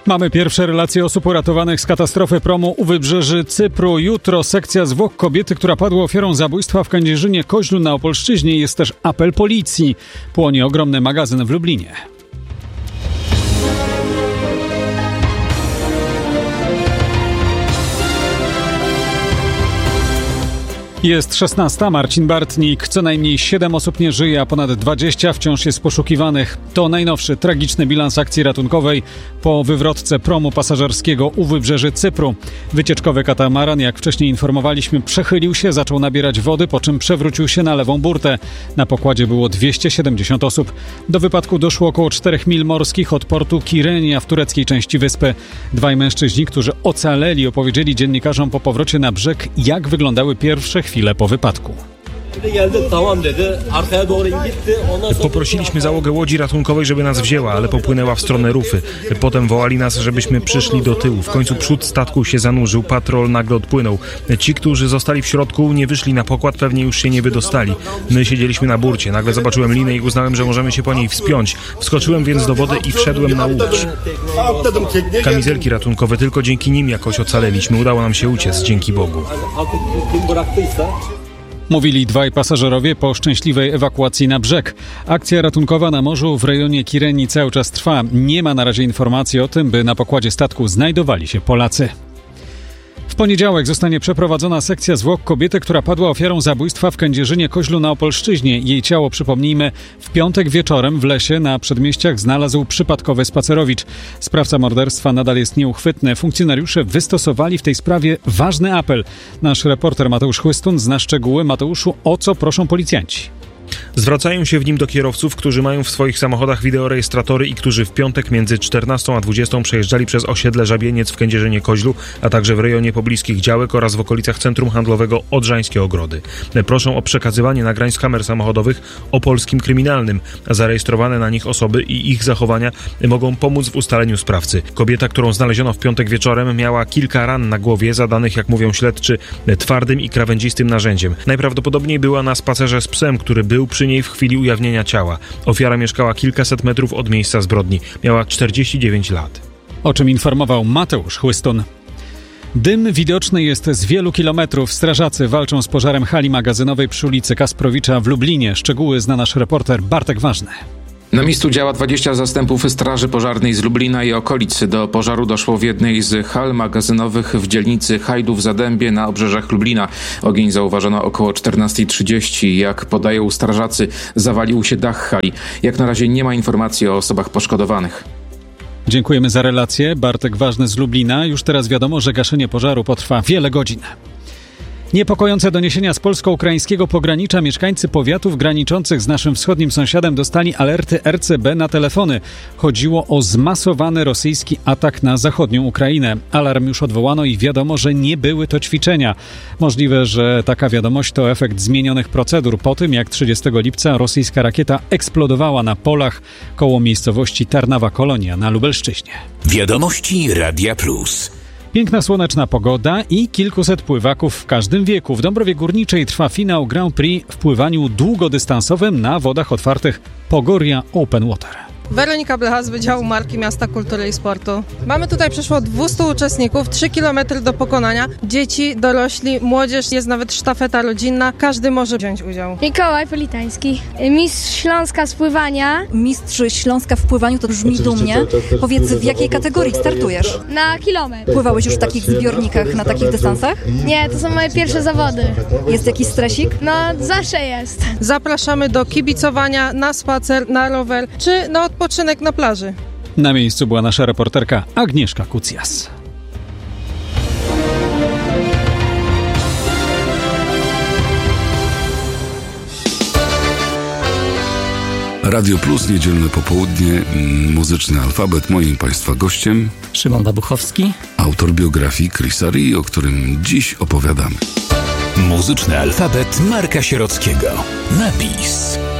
Mamy pierwsze relacje osób uratowanych z katastrofy promu u wybrzeży Cypru. Jutro sekcja zwłok kobiety, która padła ofiarą zabójstwa w Kędzierzynie-Koźlu na Opolszczyźnie. Jest też apel policji. Płonie ogromny magazyn w Lublinie. Jest 16. Marcin Bartnik. Co najmniej 7 osób nie żyje, a ponad 20 wciąż jest poszukiwanych. To najnowszy tragiczny bilans akcji ratunkowej po wywrotce promu pasażerskiego u wybrzeży Cypru. Wycieczkowy katamaran, jak wcześniej informowaliśmy, przechylił się, zaczął nabierać wody, po czym przewrócił się na lewą burtę. Na pokładzie było 270 osób. Do wypadku doszło około 4 mil morskich od portu Kirenia w tureckiej części wyspy. Dwaj mężczyźni, którzy ocaleli, opowiedzieli dziennikarzom po powrocie na brzeg, jak wyglądały pierwsze chwile po wypadku. Poprosiliśmy załogę łodzi ratunkowej, żeby nas wzięła, ale popłynęła w stronę Rufy. Potem wołali nas, żebyśmy przyszli do tyłu. W końcu przód statku się zanurzył, patrol nagle odpłynął. Ci, którzy zostali w środku, nie wyszli na pokład, pewnie już się nie wydostali. My siedzieliśmy na burcie. Nagle zobaczyłem linę i uznałem, że możemy się po niej wspiąć. Wskoczyłem więc do wody i wszedłem na łódź. Kamizelki ratunkowe, tylko dzięki nim jakoś ocaleliśmy. Udało nam się uciec, dzięki Bogu. Mówili dwaj pasażerowie po szczęśliwej ewakuacji na brzeg. Akcja ratunkowa na morzu w rejonie Kireni cały czas trwa. Nie ma na razie informacji o tym, by na pokładzie statku znajdowali się Polacy. W poniedziałek zostanie przeprowadzona sekcja zwłok kobiety, która padła ofiarą zabójstwa w Kędzierzynie-Koźlu na Opolszczyźnie. Jej ciało, przypomnijmy, w piątek wieczorem w lesie na przedmieściach znalazł przypadkowy spacerowicz. Sprawca morderstwa nadal jest nieuchwytny. Funkcjonariusze wystosowali w tej sprawie ważny apel. Nasz reporter Mateusz Chłystun zna szczegóły. Mateuszu, o co proszą policjanci? Zwracają się w nim do kierowców, którzy mają w swoich samochodach wideorejestratory i którzy w piątek między 14 a 20 przejeżdżali przez osiedle Żabieniec w Kędzierzynie-Koźlu, a także w rejonie pobliskich działek oraz w okolicach centrum handlowego Odrzańskie Ogrody. Proszą o przekazywanie nagrań z kamer samochodowych o polskim kryminalnym. Zarejestrowane na nich osoby i ich zachowania mogą pomóc w ustaleniu sprawcy. Kobieta, którą znaleziono w piątek wieczorem, miała kilka ran na głowie, zadanych, jak mówią śledczy, twardym i krawędzistym narzędziem. Najprawdopodobniej była na spacerze z psem, który był przy niej w chwili ujawnienia ciała. Ofiara mieszkała kilkaset metrów od miejsca zbrodni. Miała 49 lat. O czym informował Mateusz Chłystun. Dym widoczny jest z wielu kilometrów. Strażacy walczą z pożarem hali magazynowej przy ulicy Kasprowicza w Lublinie. Szczegóły zna nasz reporter Bartek Ważny. Na miejscu działa 20 zastępów Straży Pożarnej z Lublina i okolic. Do pożaru doszło w jednej z hal magazynowych w dzielnicy Hajdów-Zadębie na obrzeżach Lublina. Ogień zauważono około 14:30. Jak podają strażacy, zawalił się dach hali. Jak na razie nie ma informacji o osobach poszkodowanych. Dziękujemy za relację. Bartek Ważny z Lublina. Już teraz wiadomo, że gaszenie pożaru potrwa wiele godzin. Niepokojące doniesienia z polsko-ukraińskiego pogranicza. Mieszkańcy powiatów graniczących z naszym wschodnim sąsiadem dostali alerty RCB na telefony. Chodziło o zmasowany rosyjski atak na zachodnią Ukrainę. Alarm już odwołano i wiadomo, że nie były to ćwiczenia. Możliwe, że taka wiadomość to efekt zmienionych procedur po tym, jak 30 lipca rosyjska rakieta eksplodowała na polach koło miejscowości Tarnawa Kolonia na Lubelszczyźnie. Wiadomości Radia Plus. Piękna słoneczna pogoda i kilkuset pływaków w każdym wieku. W Dąbrowie Górniczej trwa finał Grand Prix w pływaniu długodystansowym na wodach otwartych Pogoria Open Water. Weronika Blecha z Wydziału Marki Miasta Kultury i Sportu. Mamy tutaj przeszło 200 uczestników, 3 km do pokonania. Dzieci, dorośli, młodzież, jest nawet sztafeta rodzinna. Każdy może wziąć udział. Mikołaj Politański, mistrz Śląska z pływania. Mistrz Śląska w pływaniu, to brzmi dumnie. Powiedz, w jakiej kategorii startujesz? Na kilometr. Pływałeś już w takich zbiornikach, na takich dystansach? Nie, to są moje pierwsze zawody. Jest jakiś stresik? No, zawsze jest. Zapraszamy do kibicowania, na spacer, na rower, czy na odpoczynek na plaży. Na miejscu była nasza reporterka Agnieszka Kucjas. Radio Plus, niedzielne popołudnie, muzyczny alfabet. Moim Państwa gościem Szymon Babuchowski, autor biografii Chrisa Rii, o którym dziś opowiadamy. Muzyczny alfabet Marka Sierockiego. Napis.